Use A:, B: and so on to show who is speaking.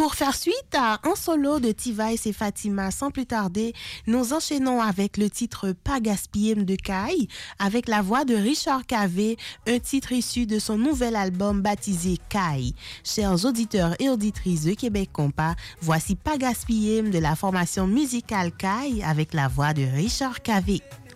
A: Pour faire suite à un solo de T-Vice et Fatima, sans plus tarder, nous enchaînons avec le titre Pas gaspiller de Kai, avec la voix de Richard Cavé, un titre issu de son nouvel album baptisé Kai. Chers auditeurs et auditrices de Québec Compas, voici Pas gaspiller de la formation musicale Kai avec la voix de Richard Cavé.